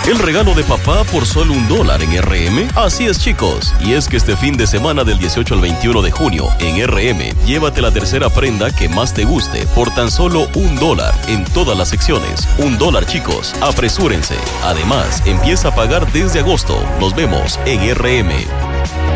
¿El regalo de papá por solo $1 en RM? Así es, chicos. Y es que este fin de semana del 18 al 21 de junio en RM, llévate la tercera prenda que más te guste por tan solo $1 en todas las secciones. $1, chicos. Apresúrense. Además, empieza a pagar desde agosto. Nos vemos en RM.